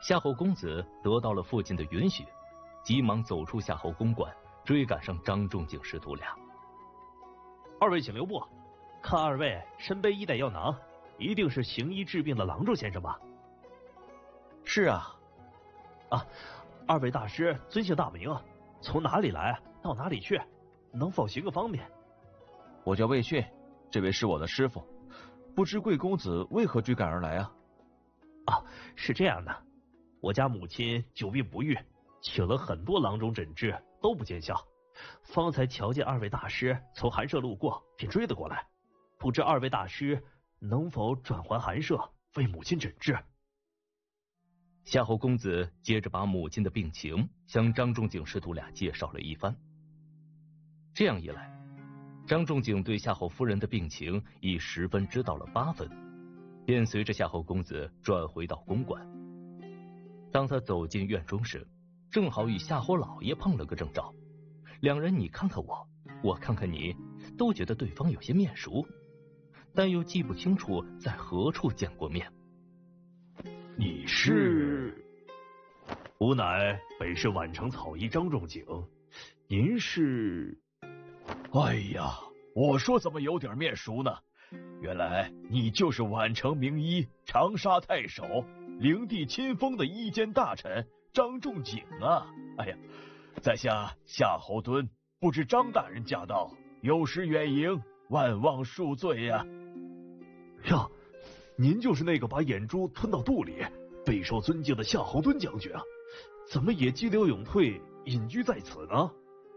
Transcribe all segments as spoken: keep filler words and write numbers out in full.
夏侯公子得到了父亲的允许，急忙走出夏侯公馆，追赶上张仲景师徒俩。 二位请留步，看二位身背一袋药囊，一定是行医治病的郎中先生吧？ 是啊。 啊，二位大师尊姓大名？从哪里来，到哪里去？能否行个方便？ 我叫魏逊，这位是我的师傅，不知贵公子为何追赶而来啊？ 啊，是这样的，我家母亲久病不愈，请了很多郎中诊治，都不见效，方才瞧见二位大师从寒舍路过，便追了过来。不知二位大师能否转还寒舍，为母亲诊治？ 夏侯公子接着把母亲的病情向张仲景师徒俩介绍了一番。这样一来，张仲景对夏侯夫人的病情已十分知道了八分，便随着夏侯公子转回到公馆。当他走进院中时，正好与夏侯老爷碰了个正着，两人你看看我，我看看你，都觉得对方有些面熟，但又记不清楚在何处见过面。 你是？吾乃北市宛城草医张仲景，您是？ 哎呀，我说怎么有点面熟呢？原来你就是宛城名医、长沙太守、灵帝亲封的医监大臣张仲景啊！哎呀，在下夏侯惇，不知张大人驾到，有失远迎，万望恕罪呀！ 呀，您就是那个把眼珠吞到肚里，备受尊敬的夏侯惇将军啊！怎么也激流勇退，隐居在此呢？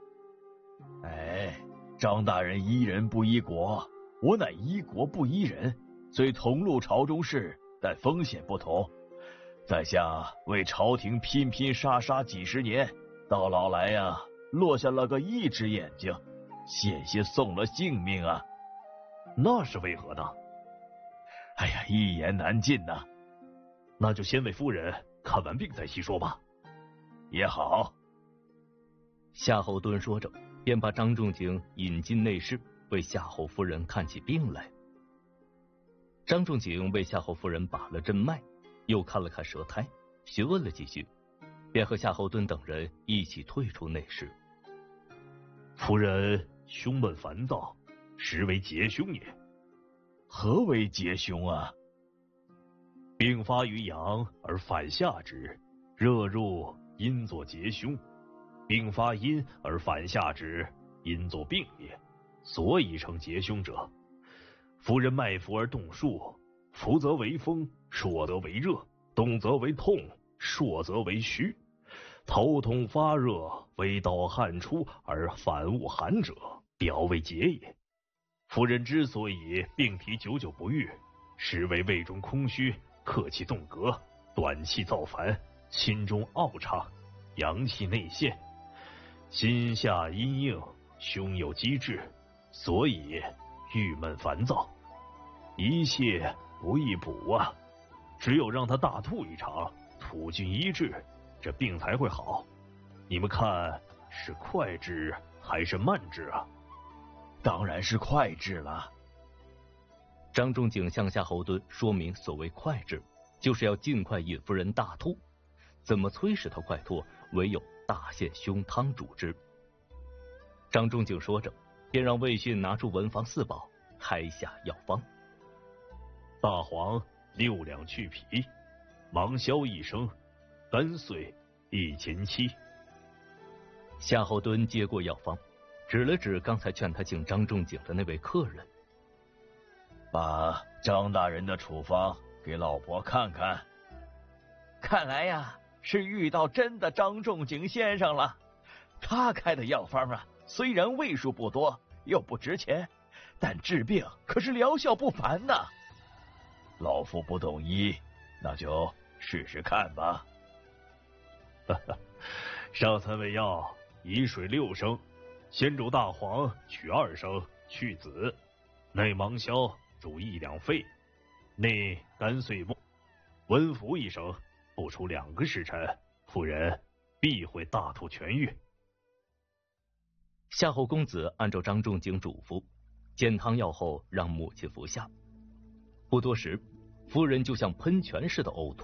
哎，张大人依人不依国，我乃依国不依人，虽同入朝中事，但风险不同。在下为朝廷拼拼杀杀几十年，到老来呀、啊，落下了个一只眼睛，险些送了性命啊！ 那是为何呢？ 哎呀，一言难尽呐、啊。 那就先为夫人看完病再细说吧。 也好。 夏侯惇说着，便把张仲景引进内室，为夏侯夫人看起病来。张仲景为夏侯夫人把了诊脉，又看了看舌苔，询问了几句，便和夏侯惇等人一起退出内室。 夫人胸闷烦躁，实为结胸也。 何为结胸啊？ 病发于阳而反下之，热入阴作结胸；病发阴而反下之，阴作病也。所以称结胸者。夫人脉浮而动数，浮则为风，硕则为热，动则为痛，硕则为虚。头痛发热，微盗汗出而反恶寒者，表为结也。夫人之所以病体久久不愈，实为胃中空虚，客气纵隔，短气造烦，心中傲畅，阳气内陷，心下阴硬，胸有积滞，所以郁闷烦躁。一切不易补啊，只有让他大吐一场，吐尽医治，这病才会好。你们看是快治还是慢治啊？ 当然是快治了。 张仲景向夏侯惇说明，所谓快治，就是要尽快引夫人大吐。怎么催使他快吐？唯有大献胸汤主之。张仲景说着，便让魏逊拿出文房四宝，开下药方。 大黄六两去皮，芒硝一升，甘遂一钱七。 夏侯惇接过药方，指了指刚才劝他请张仲景的那位客人， 把张大人的处方给老婆看看。 看来呀，是遇到真的张仲景先生了。他开的药方啊，虽然位数不多，又不值钱，但治病可是疗效不凡呐。 老夫不懂医，那就试试看吧。 上三味药，以水六升，先煮大黄取二升，去籽；内芒硝煮一两沸，内干碎末，温服一升，不出两个时辰，妇人必会大吐痊愈。 夏侯公子按照张仲景嘱咐，煎汤药后让母亲服下。不多时，夫人就像喷泉似的呕吐。